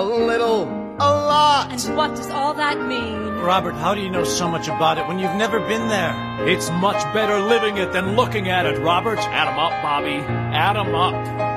A little, a lot. And what does all that mean? Robert, how do you know so much about it when you've never been there? It's much better living it than looking at it, Robert. Add 'em up, Bobby. Add 'em up.